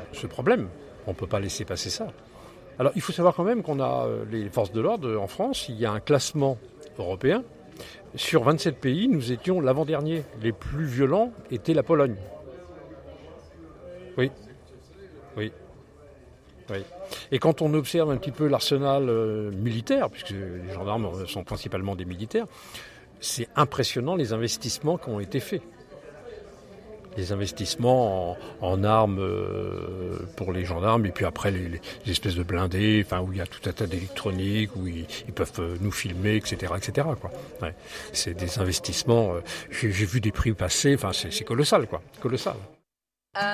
ce problème. On ne peut pas laisser passer ça. Alors, il faut savoir quand même qu'on a les forces de l'ordre en France. Il y a un classement européen. Sur 27 pays, nous étions l'avant-dernier. Les plus violents étaient la Pologne. Oui. Et quand on observe un petit peu l'arsenal militaire, puisque les gendarmes sont principalement des militaires, c'est impressionnant les investissements qui ont été faits. Les investissements en armes pour les gendarmes, et puis après les espèces de blindés, où il y a tout un tas d'électronique, où ils peuvent nous filmer, etc. quoi. Ouais. C'est des investissements, j'ai vu des prix passer, c'est colossal, quoi. Colossal.